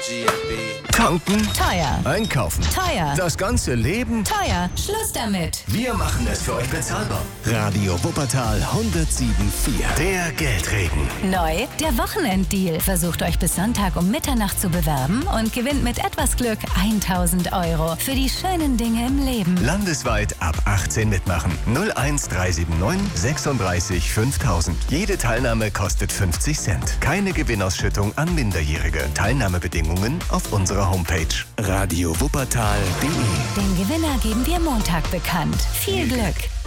Tanken. Teuer. Einkaufen. Teuer. Das ganze Leben. Teuer. Schluss damit. Wir machen es für euch bezahlbar. Radio Wuppertal 107.4. Der Geldregen. Neu, der Wochenenddeal. Versucht euch bis Sonntag um Mitternacht zu bewerben und gewinnt mit etwas Glück 1.000 € für die schönen Dinge im Leben. Landesweit ab 18 mitmachen. 01379 36 5000. Jede Teilnahme kostet 50 Cent. Keine Gewinnausschüttung an Minderjährige. Teilnahmebedingungen auf unserer Homepage radiowuppertal.de. Den Gewinner geben wir Montag bekannt. Viel Glück!